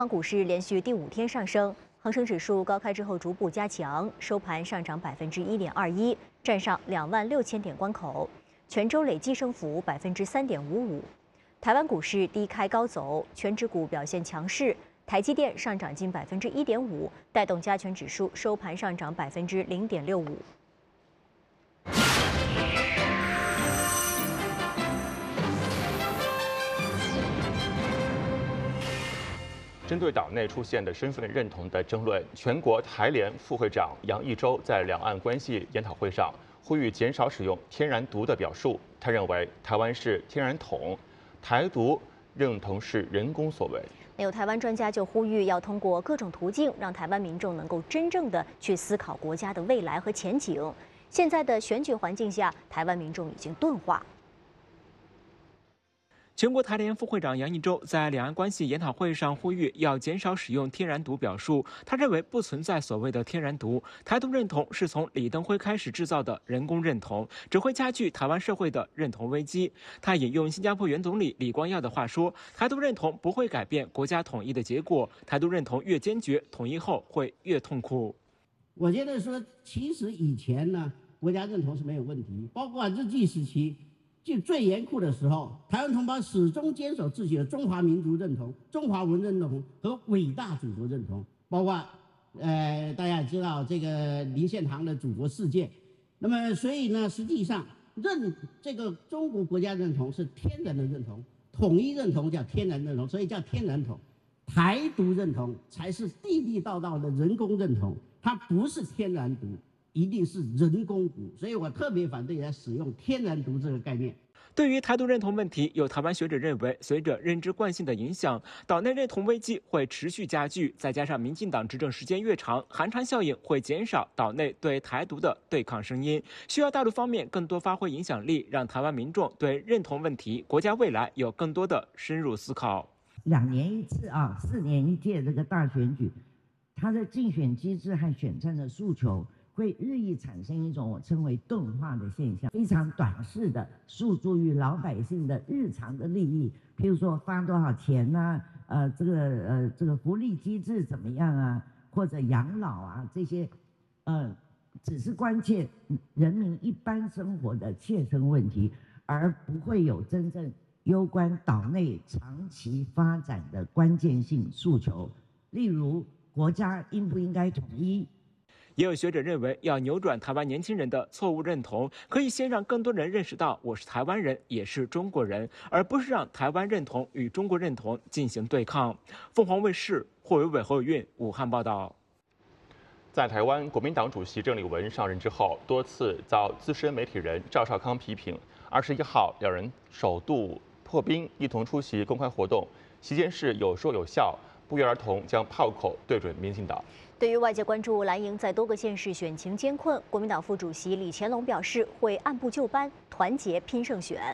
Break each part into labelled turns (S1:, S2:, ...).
S1: 港股市连续第5天上升，恒生指数高开之后逐步加强，收盘上涨1.21%，站上26000点关口，全周累计升幅3.55%。台湾股市低开高走，全指股表现强势，台积电上涨近1.5%，带动加权指数收盘上涨0.65%。
S2: 针对岛内出现的身份认同的争论，全国台联副会长杨义洲在两岸关系研讨会上呼吁减少使用“天然独”的表述。他认为台湾是天然统，台独认同是人工所为。
S1: 有台湾专家就呼吁要通过各种途径，让台湾民众能够真正的去思考国家的未来和前景。现在的选举环境下，台湾民众已经钝化。
S3: 全国台联副会长杨义洲在两岸关系研讨会上呼吁要减少使用“天然独”表述。他认为不存在所谓的“天然独”，台独认同是从李登辉开始制造的人工认同，只会加剧台湾社会的认同危机。他引用新加坡原总理李光耀的话说：“台独认同不会改变国家统一的结果，台独认同越坚决，统一后会越痛苦。”
S4: 我觉得说，其实以前呢，国家认同是没有问题，包括日据时期。就最严酷的时候，台湾同胞始终坚守自己的中华民族认同、中华文认同和伟大祖国认同，包括大家也知道这个林献堂的祖国事件。那么所以呢，实际上这个中国国家认同是天然的认同，统一认同叫天然认同，所以叫天然统。台独认同才是地地道道的人工认同，它不是天然独。一定是人工独，所以我特别反对来使用“天然独”这个概念。
S3: 对于台独认同问题，有台湾学者认为，随着认知惯性的影响，岛内认同危机会持续加剧，再加上民进党执政时间越长，寒蝉效应会减少岛内对台独的对抗声音，需要大陆方面更多发挥影响力，让台湾民众对认同问题、国家未来有更多的深入思考。
S5: 2年一次4年一届这个大选举，它的竞选机制和选战的诉求会日益产生一种我称为钝化的现象，非常短视的诉诸于老百姓的日常的利益，譬如说发多少钱啊，这个福利机制怎么样啊，或者养老啊这些，只是关切人民一般生活的切身问题，而不会有真正攸关岛内长期发展的关键性诉求，例如国家应不应该统一。
S3: 也有学者认为，要扭转台湾年轻人的错误认同，可以先让更多人认识到我是台湾人，也是中国人，而不是让台湾认同与中国认同进行对抗。凤凰卫视霍维伟、侯宇运武汉报道。
S2: 在台湾，国民党主席郑丽文上任之后，多次遭资深媒体人赵少康批评。21号，两人首度破冰，一同出席公开活动，席间是有说有笑，不约而同将炮口对准民进党。
S1: 对于外界关注蓝营在多个县市选情艰困，国民党副主席李乾龙表示会按部就班，团结拼胜选。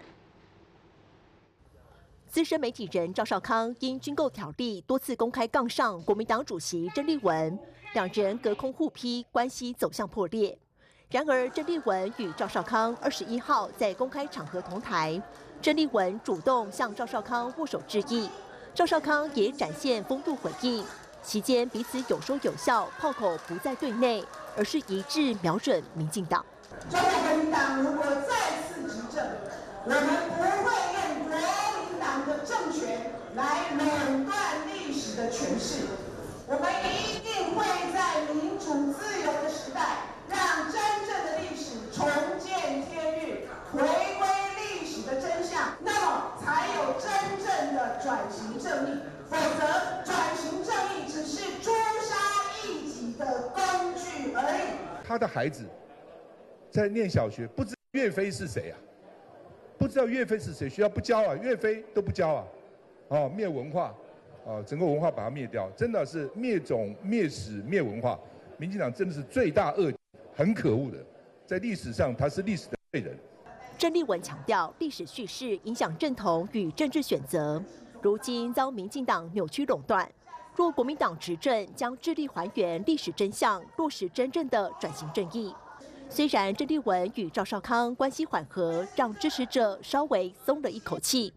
S6: 资深媒体人赵少康因军购条例多次公开杠上国民党主席郑丽文，两人隔空互批，关系走向破裂。然而，郑丽文与赵少康21号在公开场合同台，郑丽文主动向赵少康握手致意，赵少康也展现风度回应。期间彼此有说有笑，炮口不在对内，而是一致瞄准民进党。
S7: 中国国民党如果再次执政，我们不会用国民党的政权来垄断历史的诠释，我们一定会在民主自由的时代，让真正的历史重见天日，回归历史的真相，那么才有真正的转型正义。否则，转型正义只是诛杀异己的工具而已。
S8: 他的孩子在念小学，不知道岳飞是谁啊？不知道岳飞是谁，学校不教啊，岳飞都不教啊，灭文化，整个文化把它灭掉，真的是灭种、灭史、灭文化。民进党真的是罪大恶极，很可恶的，在历史上他是历史的罪人。
S6: 郑丽文强调，历史叙事影响认同与政治选择。如今遭民进党扭曲垄断，若国民党执政，将致力还原历史真相，落实真正的转型正义。虽然郑丽文与赵少康关系缓和，让支持者稍微松了一口气，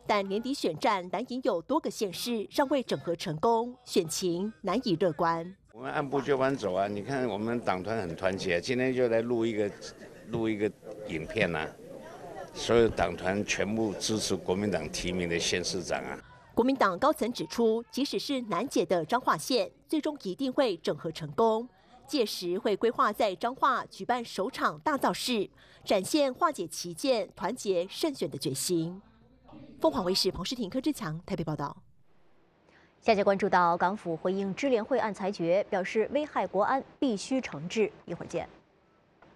S6: 但年底选战难以有多个县市尚未整合成功，选情难以乐观。
S9: 我们按部就班走啊！你看我们党团很团结，今天就来录一个影片啊，所有党团全部支持国民党提名的县市长啊。
S6: 国民党高层指出，即使是难解的彰化县，最终一定会整合成功。届时会规划在彰化举办首场大造势，展现化解歧见、团结胜选的决心。凤凰卫视彭诗婷、柯志强台北报道。
S1: 下节关注到港府回应支联会案裁决，表示危害国安必须惩治。一会儿见。